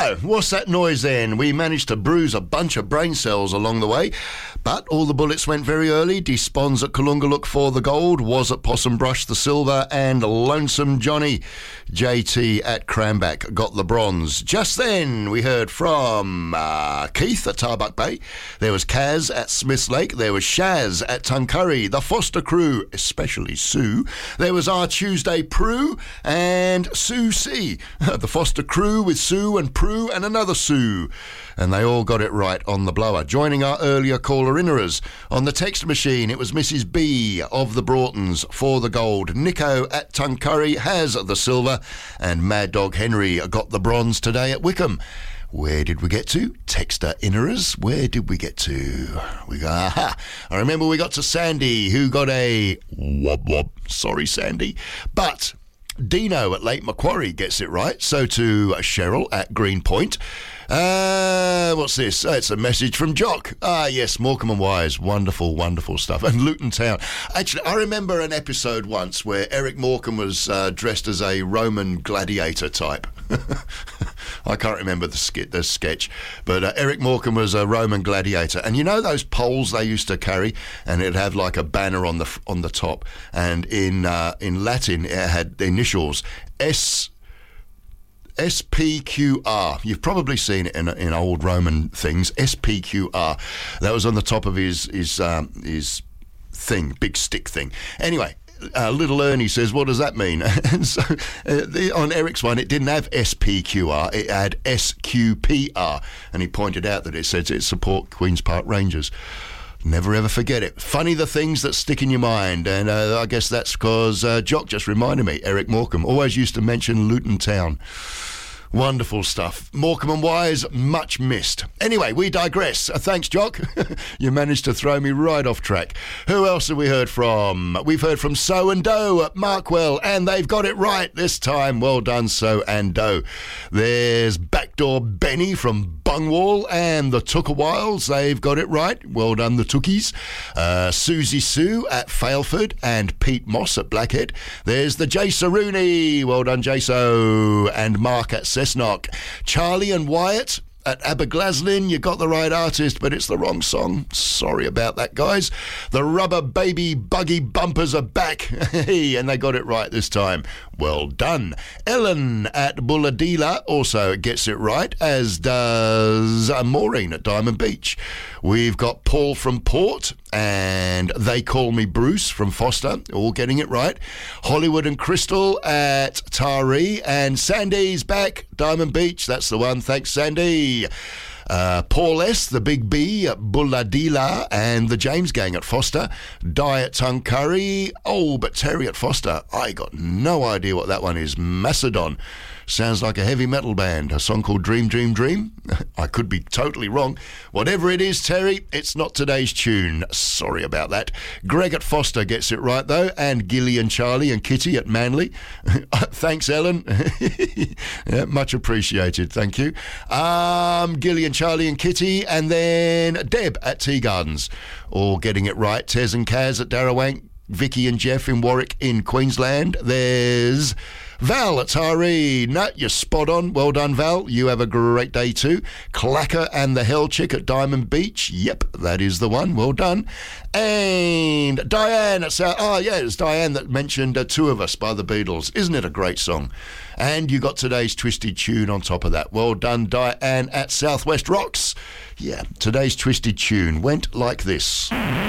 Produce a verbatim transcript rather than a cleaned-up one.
So, what's that noise then? We managed to bruise a bunch of brain cells along the way, but all the bullets went very early. Despons at Kalungaluk for the gold, was at Possum Brush the silver, and Lonesome Johnny J T at Cranback got the bronze. Just then, we heard from uh, Keith at Tarbuck Bay. There was Kaz at Smiths Lake. There was Shaz at Tuncurry. The Foster crew, especially Sue. There was our Tuesday Prue and Sue C. The Foster crew with Sue and Prue and another Sue. And they all got it right on the blower. Joining our earlier caller-innerers on the text machine, it was Missus B of the Broughtons for the gold. Nico at Tuncurry has the silver, and Mad Dog Henry got the bronze today at Wickham. Where did we get to? Texter innerers. Where did we get to? We got, aha. I remember we got to Sandy, who got a wob wob. Sorry, Sandy. But Dino at Lake Macquarie gets it right. So to Cheryl at Greenpoint. Uh, what's this? Oh, it's a message from Jock. Ah, yes, Morecambe and Wise. Wonderful, wonderful stuff. And Luton Town. Actually, I remember an episode once where Eric Morecambe was uh, dressed as a Roman gladiator type. I can't remember the, skit, the sketch, but uh, Eric Morecambe was a Roman gladiator. And you know those poles they used to carry, and it'd have like a banner on the on the top, and in uh, in Latin it had the initials S. S P Q R. You've probably seen it in, in old Roman things. S P Q R. That was on the top of his his um, his thing, big stick thing. Anyway, uh, little Ernie says, "What does that mean?" And so uh, the, on Eric's one, it didn't have S P Q R. It had S Q P R, and he pointed out that it says it support Queen's Park Rangers. Never ever forget it. Funny the things that stick in your mind, and uh, I guess that's because uh, Jock just reminded me. Eric Morecambe always used to mention Luton Town. Wonderful stuff. Morecambe and Wise, much missed. Anyway, we digress. Uh, thanks, Jock. You managed to throw me right off track. Who else have we heard from? We've heard from So and Doe at Markwell, and they've got it right this time. Well done, So and Doe. There's Backdoor Benny from Bungwall and the Tookawilds. They've got it right. Well done, the Tookies. Uh, Susie Sue at Failford and Pete Moss at Blackhead. There's the Jaso Rooney. Well done, Jaso. And Mark at Cessnock. Charlie and Wyatt at Aberglaslyn. You got the right artist, but it's the wrong song. Sorry about that, guys. The Rubber Baby Buggy Bumpers are back. Hey, and they got it right this time. Well done. Ellen at Bulladila also gets it right, as does uh, Maureen at Diamond Beach. We've got Paul from Port, and They Call Me Bruce from Foster, all getting it right. Hollywood and Crystal at Taree, and Sandy's back, Diamond Beach. That's the one. Thanks, Sandy. Uh, Paul S., the Big B at Bulladila, and the James Gang at Foster. Di at Tuncurry. Oh, but Terry at Foster. I got no idea what that one is. Macedon. Sounds like a heavy metal band. A song called Dream, Dream, Dream. I could be totally wrong. Whatever it is, Terry, it's not today's tune. Sorry about that. Greg at Foster gets it right, though. And Gilly and Charlie and Kitty at Manly. Thanks, Ellen. Yeah, much appreciated. Thank you. Um, Gilly and Charlie and Kitty. And then Deb at Tea Gardens. All getting it right. Tez and Kaz at Darrawank. Vicky and Jeff in Warwick in Queensland. There's Val at Taree. No, you're spot on. Well done, Val. You have a great day too. Clacker and the Hell Chick at Diamond Beach. Yep, that is the one. Well done. And Diane at South... Oh, yeah, it's Diane that mentioned uh, Two of Us by the Beatles. Isn't it a great song? And you got today's Twisted Tune on top of that. Well done, Diane at Southwest Rocks. Yeah, today's Twisted Tune went like this.